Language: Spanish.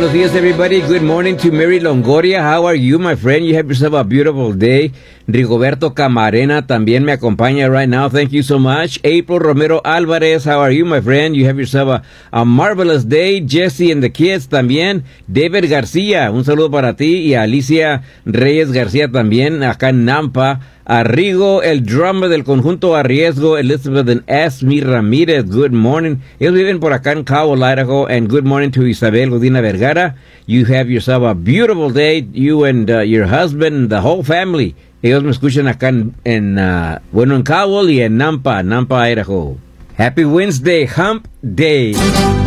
buenos días, everybody. Good morning to Mary Longoria. How are you, my friend? You have yourself a beautiful day. Rigoberto Camarena también me acompaña right now. Thank you so much. April Romero Alvarez, how are you, my friend? You have yourself a marvelous day. Jesse and the kids también. David García, un saludo para ti. Y Alicia Reyes García también, acá en Nampa. Arrigo, el drummer del conjunto Arriesgo, Elizabeth and Esmi Ramírez, good morning. Ellos viven por acá en Cowell, Idaho, and good morning to Isabel Godina Vergara. You have yourself a beautiful day, you and your husband, the whole family. Ellos me escuchan acá en Cowell y en Nampa, Idaho. Happy Wednesday, Hump Day.